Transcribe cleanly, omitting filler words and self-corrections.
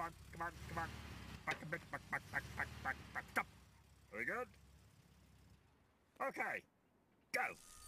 on, come on, come on. Back a bit, back. Stop. Very good. Okay, go.